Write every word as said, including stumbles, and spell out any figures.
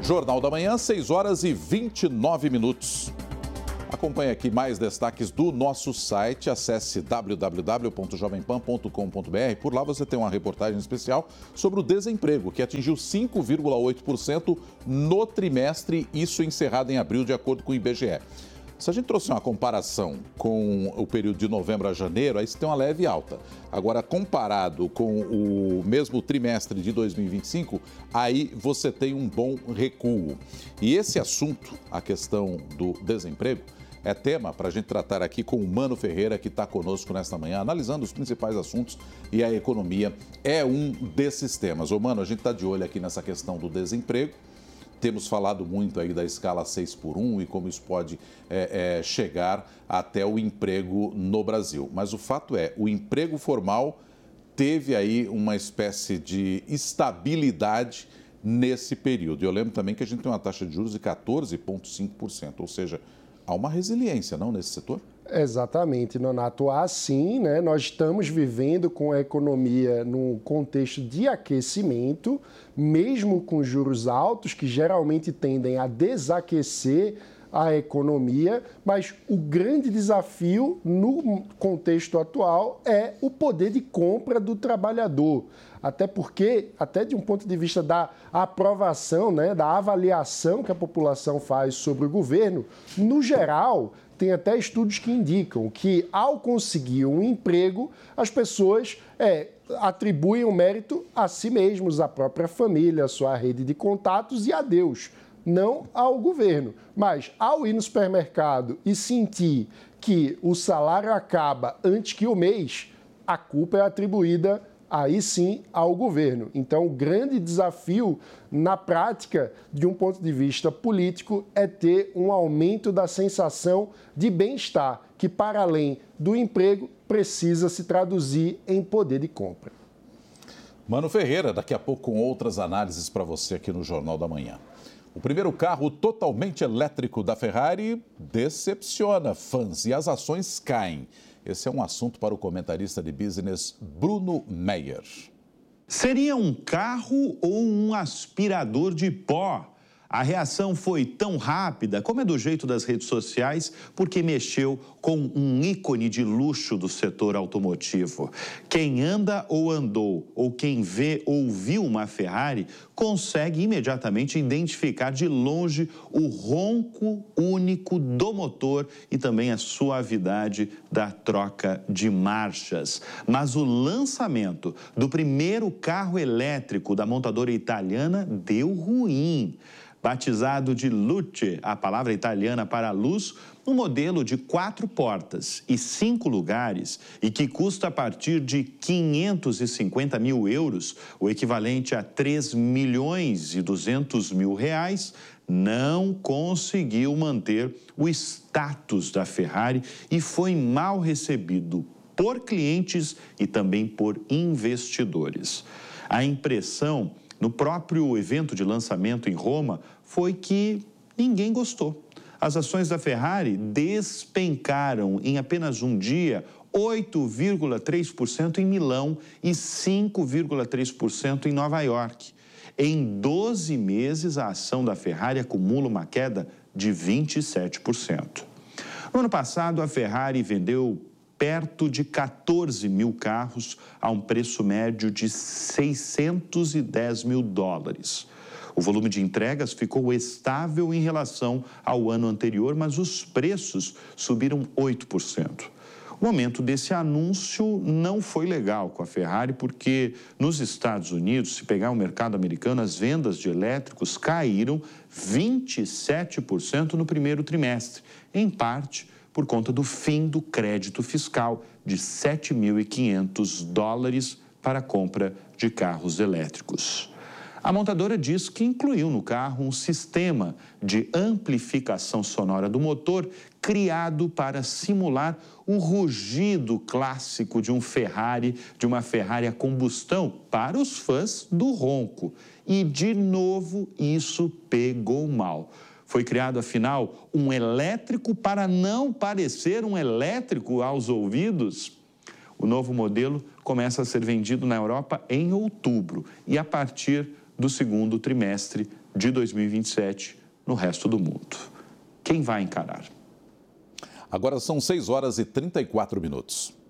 Jornal da Manhã, seis horas e vinte e nove minutos. Acompanhe aqui mais destaques do nosso site. Acesse w w w ponto jovem pan ponto com ponto b r. Por lá você tem uma reportagem especial sobre o desemprego, que atingiu cinco vírgula oito por cento no trimestre, isso encerrado em abril, de acordo com o I B G E. Se a gente trouxe uma comparação com o período de novembro a janeiro, aí você tem uma leve alta. Agora, comparado com o mesmo trimestre de dois mil e vinte e cinco, aí você tem um bom recuo. E esse assunto, a questão do desemprego, é tema para a gente tratar aqui com o Mano Ferreira, que está conosco nesta manhã, analisando os principais assuntos, e a economia é um desses temas. Ô, Mano, a gente está de olho aqui nessa questão do desemprego. Temos falado muito aí da escala seis por um e como isso pode é, é, chegar até o emprego no Brasil. Mas o fato é, o emprego formal teve aí uma espécie de estabilidade nesse período. Eu lembro também que a gente tem uma taxa de juros de quatorze vírgula cinco por cento, ou seja, há uma resiliência, não, nesse setor? Exatamente, Nonato. Há sim, né? Nós estamos vivendo com a economia num contexto de aquecimento, mesmo com juros altos, que geralmente tendem a desaquecer a economia, mas o grande desafio no contexto atual é o poder de compra do trabalhador. Até porque, até de um ponto de vista da aprovação, né, da avaliação que a população faz sobre o governo, no geral, tem até estudos que indicam que, ao conseguir um emprego, as pessoas é, atribuem o mérito a si mesmos, à própria família, à sua rede de contatos e a Deus, não ao governo. Mas, ao ir no supermercado e sentir que o salário acaba antes que o mês, a culpa é atribuída aí sim ao governo. Então, o grande desafio na prática, de um ponto de vista político, é ter um aumento da sensação de bem-estar, que para além do emprego, precisa se traduzir em poder de compra. Mano Ferreira, daqui a pouco com outras análises para você aqui no Jornal da Manhã. O primeiro carro totalmente elétrico da Ferrari decepciona fãs e as ações caem. Esse é um assunto para o comentarista de business Bruno Meyer. Seria um carro ou um aspirador de pó? A reação foi tão rápida, como é do jeito das redes sociais, porque mexeu com um ícone de luxo do setor automotivo. Quem anda ou andou, ou quem vê ou viu uma Ferrari, consegue imediatamente identificar de longe o ronco único do motor e também a suavidade da troca de marchas. Mas o lançamento do primeiro carro elétrico da montadora italiana deu ruim. Batizado de Luce, a palavra italiana para luz, um modelo de quatro portas e cinco lugares e que custa a partir de quinhentos e cinquenta mil euros, o equivalente a três milhões e duzentos mil reais, não conseguiu manter o status da Ferrari e foi mal recebido por clientes e também por investidores. A impressão no próprio evento de lançamento em Roma foi que ninguém gostou. As ações da Ferrari despencaram em apenas um dia oito vírgula três por cento em Milão e cinco vírgula três por cento em Nova York. Em doze meses, a ação da Ferrari acumula uma queda de vinte e sete por cento. No ano passado, a Ferrari vendeu perto de quatorze mil carros a um preço médio de seiscentos e dez mil dólares. O volume de entregas ficou estável em relação ao ano anterior, mas os preços subiram oito por cento. O momento desse anúncio não foi legal com a Ferrari, porque nos Estados Unidos, se pegar o mercado americano, as vendas de elétricos caíram vinte e sete por cento no primeiro trimestre, em parte por conta do fim do crédito fiscal de sete mil e quinhentos dólares para a compra de carros elétricos. A montadora diz que incluiu no carro um sistema de amplificação sonora do motor criado para simular o rugido clássico de um Ferrari, de uma Ferrari a combustão, para os fãs do ronco. E, de novo, isso pegou mal. Foi criado, afinal, um elétrico para não parecer um elétrico aos ouvidos. O novo modelo começa a ser vendido na Europa em outubro e a partir do segundo trimestre de dois mil e vinte e sete no resto do mundo. Quem vai encarar? Agora são seis horas e trinta e quatro minutos.